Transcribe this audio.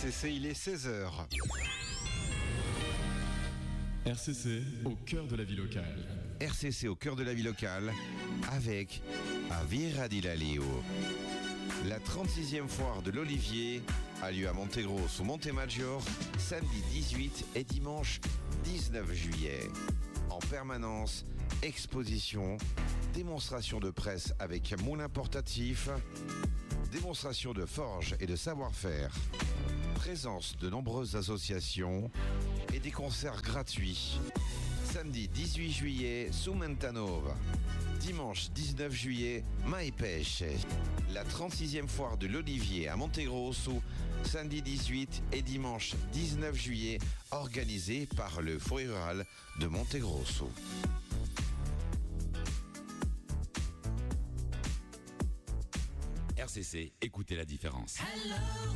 RCC, il est 16h. RCC, au cœur de la vie locale. RCC au cœur de la vie locale avec Avira di Laleo. La 36e foire de l'Olivier a lieu à Montegrosso, Montemaggiore, samedi 18 et dimanche 19 juillet. En permanence, exposition, démonstration de presse avec moulin portatif, démonstration de forge et de savoir-faire, présence de nombreuses associations et des concerts gratuits. Samedi 18 juillet, Sumentanova. Dimanche 19 juillet, Maipesce. La 36e foire de l'Olivier à Montegrosso, samedi 18 et dimanche 19 juillet, organisée par le Foyer rural de Montegrosso. RCC, écoutez la différence.